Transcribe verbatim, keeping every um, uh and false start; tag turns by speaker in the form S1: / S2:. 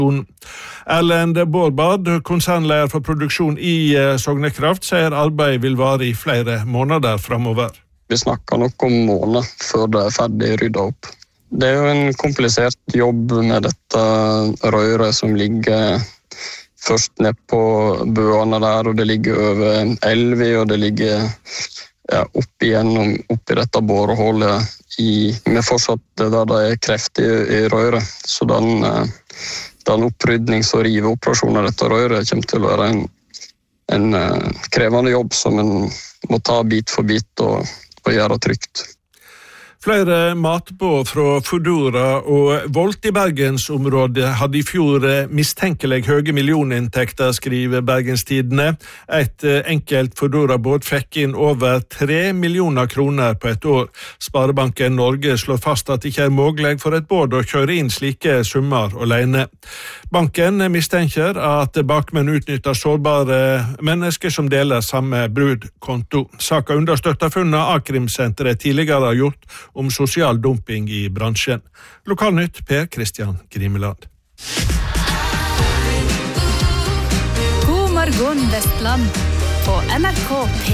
S1: Erlend Bårdbad, konsernleder for produksjon i Sognekraft, sier arbeid vil vare i flere måneder fremover.
S2: Vi snakker nok om måneder før det er ferdig ryddet opp. Det er jo en komplisert jobb med dette røret som ligger først ned på buene der, og det ligger over elvi, og det ligger ja, opp igjennom, opp i dette borehullet i, med fortsatt der det er kreft i, i røret. Så den, den opprydnings- og riveoperasjonen av dette røret kommer til å være en, en krevende jobb som en må ta bit for bit og, og gjøre trygt.
S1: Flere matbåd fra Foodora og Volt i Bergensområdet hadde i fjor mistenkelig høye millioninntekter, skriver Bergenstidene. Et enkelt Foodora-båd fikk inn over tre millioner kroner på et år. Sparebanken Norge slår fast at det ikke er mulig for et båd å kjøre inn slike summer alene. Banken mistenker at bakmenn utnytter sårbare mennesker som deler samme brudkonto. Saka understøtter funnet A-krimsenteret tidligere har gjort om sosial dumping i bransjen. Lokalnytt, Per Kristian Grimeland.
S3: God morgen, Vestland, på N R K P.